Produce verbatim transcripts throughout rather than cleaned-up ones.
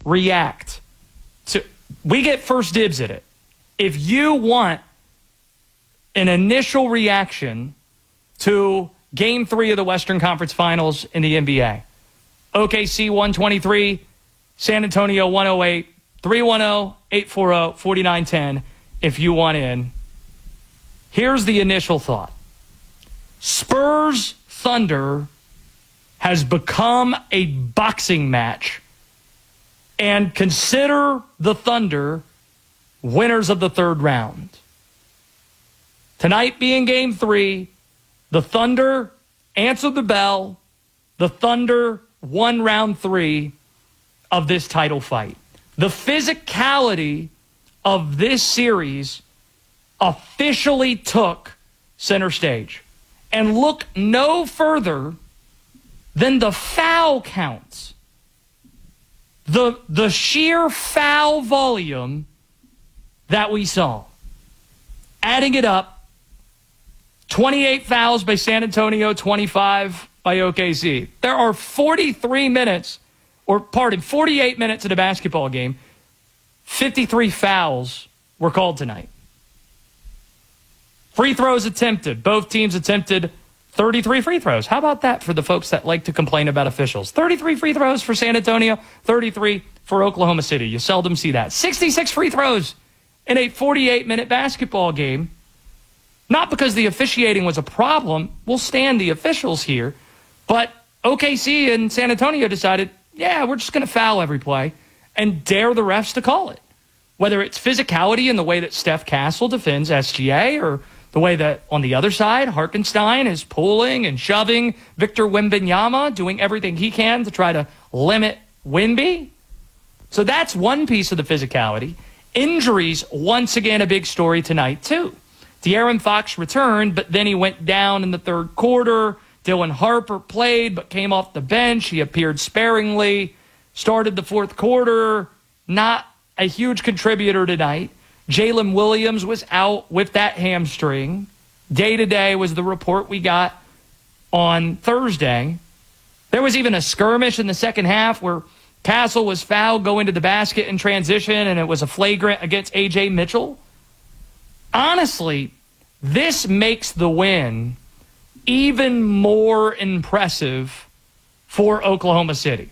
react to, we get first dibs at it. If you want an initial reaction to game three of the Western Conference Finals in the N B A, O K C one twenty-three, San Antonio one oh eight, three one zero, eight four zero, four nine one zero if you want in. Here's the initial thought. Spurs Thunder has become a boxing match, and consider the Thunder winners of the third round. Tonight being game three, the Thunder answered the bell. The Thunder won round three of this title fight. The physicality of this series officially took center stage. And look no further than the foul counts. The, the sheer foul volume that we saw. Adding it up, twenty-eight fouls by San Antonio, twenty-five by O K C. There are forty-three minutes, or pardon, forty-eight minutes in a basketball game. fifty-three fouls were called tonight. Free throws attempted. Both teams attempted thirty-three free throws. How about that for the folks that like to complain about officials? thirty-three free throws for San Antonio, thirty-three for Oklahoma City. You seldom see that. sixty-six free throws in a forty-eight minute basketball game. Not because the officiating was a problem. We'll stand the officials here. But O K C and San Antonio decided, yeah, we're just going to foul every play and dare the refs to call it. Whether it's physicality in the way that Steph Castle defends S G A, or the way that on the other side, Hartenstein is pulling and shoving Victor Wembanyama, doing everything he can to try to limit Wemby. So that's one piece of the physicality. Injuries, once again, a big story tonight, too. De'Aaron Fox returned, but then he went down in the third quarter. Dylan Harper played, but came off the bench. He appeared sparingly, started the fourth quarter, not a huge contributor tonight. Jalen Williams was out with that hamstring. Day-to-day was the report we got on Thursday. There was even a skirmish in the second half where Castle was fouled going to the basket in transition, and it was a flagrant against A J Mitchell. Honestly, this makes the win even more impressive for Oklahoma City.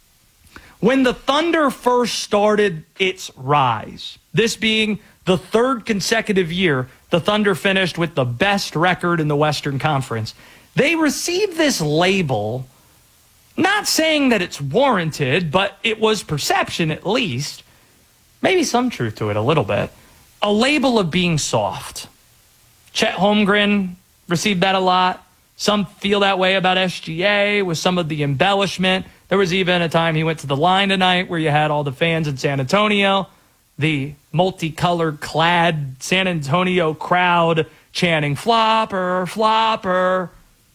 When the Thunder first started its rise, this being the third consecutive year the Thunder finished with the best record in the Western Conference, they received this label, not saying that it's warranted, but it was perception at least, maybe some truth to it a little bit, a label of being soft. Chet Holmgren received that a lot. Some feel that way about S G A with some of the embellishment. There was even a time he went to the line tonight where you had all the fans in San Antonio, the multicolored clad San Antonio crowd chanting flopper, flopper.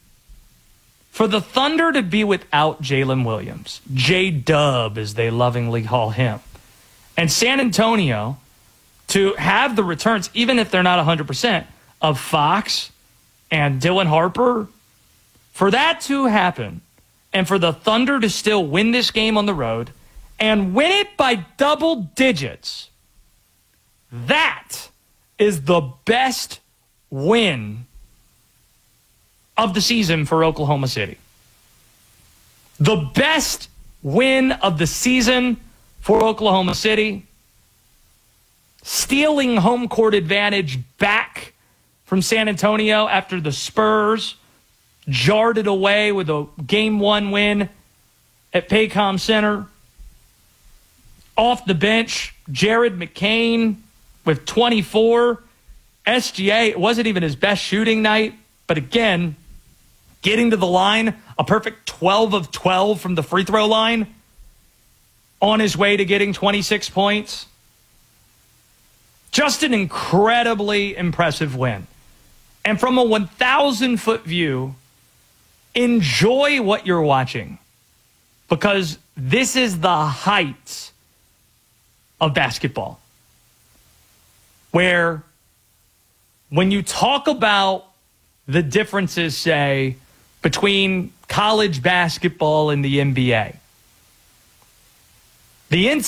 For the Thunder to be without Jalen Williams, J-Dub as they lovingly call him, and San Antonio to have the returns, even if they're not one hundred percent, of Fox and Dylan Harper, for that to happen, and for the Thunder to still win this game on the road and win it by double digits, that is the best win of the season for Oklahoma City. The best win of the season for Oklahoma City. Stealing home court advantage back from San Antonio after the Spurs jarred it away with a game one win at Paycom Center. Off the bench, Jared McCain with twenty-four. S G A, it wasn't even his best shooting night, but again, getting to the line, a perfect twelve of twelve from the free throw line, on his way to getting twenty-six points. Just an incredibly impressive win. And from a one thousand foot view, enjoy what you're watching, because this is the height of basketball, where when you talk about the differences, say, between college basketball and the N B A, the